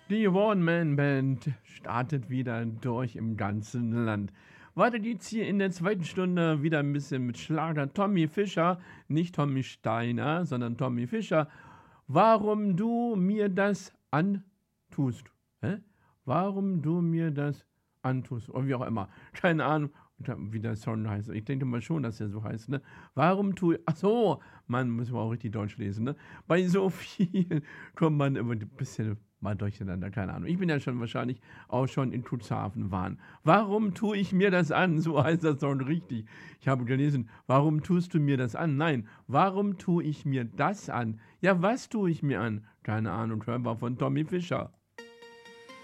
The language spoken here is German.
Die One-Man-Band startet wieder durch im ganzen Land. Weiter geht's hier in der zweiten Stunde wieder ein bisschen mit Schlager. Tommy Fischer, nicht Tommy Steiner, sondern Tommy Fischer. Warum du mir das antust? Hä? Warum du mir das antust? Oder wie auch immer. Keine Ahnung, wie der Song heißt. Ich denke mal schon, dass der so heißt. Ne? Warum tue ich. Ach so, man muss man auch richtig Deutsch lesen. Ne? Bei so viel kommt man immer ein bisschen mal durcheinander, keine Ahnung. Ich bin ja schon wahrscheinlich auch schon in Cuxhaven waren. Warum tue ich mir das an? So heißt das doch richtig. Ich habe gelesen, warum tust du mir das an? Nein, warum tue ich mir das an? Ja, was tue ich mir an? Keine Ahnung, hör mal von Tommy Fischer.